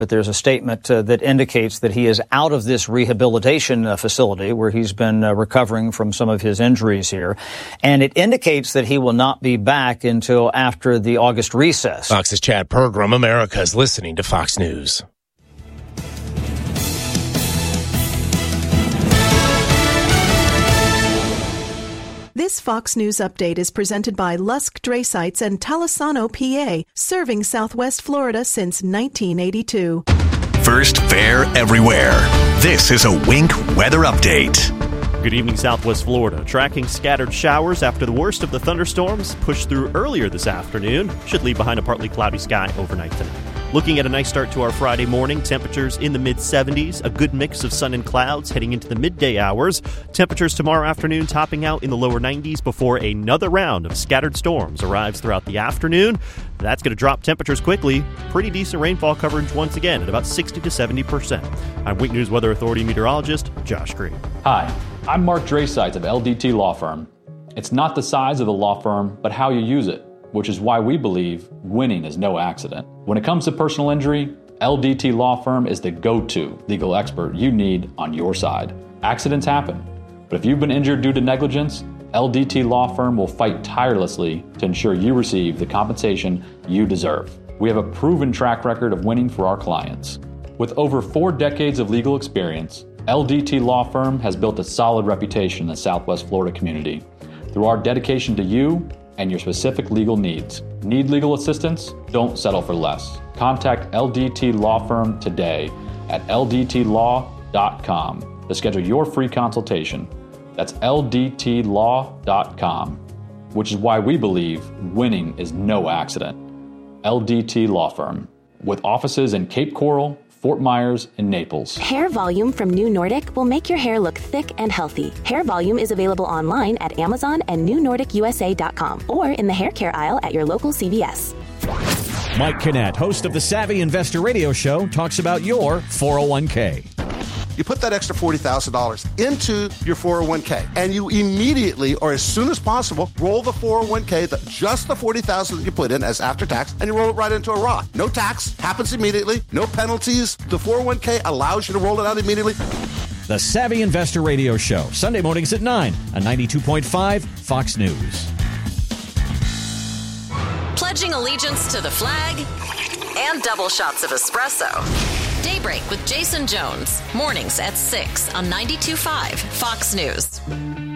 But there's a statement that indicates that he is out of this rehabilitation facility where he's been recovering from some of his injuries here. And it indicates that he will not be back until after the August recess. Fox's Chad Pergram. America's listening to Fox News. This Fox News update is presented by Lusk Dray Sites and Talisano, PA, serving Southwest Florida since 1982. First Fair everywhere. This is a Wink weather update. Good evening, Southwest Florida. Tracking scattered showers after the worst of the thunderstorms pushed through earlier this afternoon. Should leave behind a partly cloudy sky overnight tonight. Looking at a nice start to our Friday morning. Temperatures in the mid-70s. A good mix of sun and clouds heading into the midday hours. Temperatures tomorrow afternoon topping out in the lower 90s before another round of scattered storms arrives throughout the afternoon. That's going to drop temperatures quickly. Pretty decent rainfall coverage once again at about 60 to 70%. I'm Wink News Weather Authority meteorologist Josh Green. Hi, I'm Mark Draysides of LDT Law Firm. It's not the size of the law firm, but how you use it, which is why we believe winning is no accident. When it comes to personal injury, LDT Law Firm is the go-to legal expert you need on your side. Accidents happen, but if you've been injured due to negligence, LDT Law Firm will fight tirelessly to ensure you receive the compensation you deserve. We have a proven track record of winning for our clients. With over 4 decades of legal experience, LDT Law Firm has built a solid reputation in the Southwest Florida community through our dedication to you and your specific legal needs. Need legal assistance? Don't settle for less. Contact LDT Law Firm today at ldtlaw.com to schedule your free consultation. That's ldtlaw.com, which is why we believe winning is no accident. LDT Law Firm, with offices in Cape Coral, Fort Myers, and Naples. Hair Volume from New Nordic will make your hair look thick and healthy. Hair Volume is available online at Amazon and newnordicusa.com or in the hair care aisle at your local CVS. Mike Kinnett, host of the Savvy Investor Radio Show, talks about your 401k. You put that extra $40,000 into your 401k, and you immediately, or as soon as possible, roll the 401k, just the $40,000 that you put in as after tax, and you roll it right into a Roth. No tax, happens immediately, no penalties. The 401k allows you to roll it out immediately. The Savvy Investor Radio Show, Sunday mornings at 9 on 92.5 Fox News. Pledging allegiance to the flag and double shots of espresso. Daybreak with Jason Jones. Mornings at 6 on 92.5 Fox News.